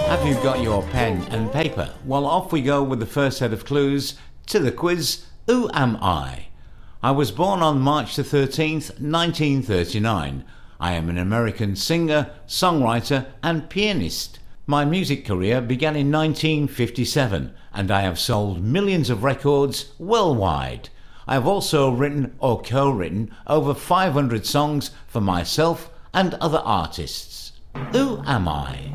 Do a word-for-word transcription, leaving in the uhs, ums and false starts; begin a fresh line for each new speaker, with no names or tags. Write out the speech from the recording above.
Have you got your pen and paper? Well, off we go with the first set of clues to the quiz, Who Am I? I was born on March the thirteenth, nineteen thirty-nine. I am an American singer, songwriter and pianist. My music career began in nineteen fifty-seven and I have sold millions of records worldwide. I have also written or co-written over five hundred songs for myself and other artists. Who am I?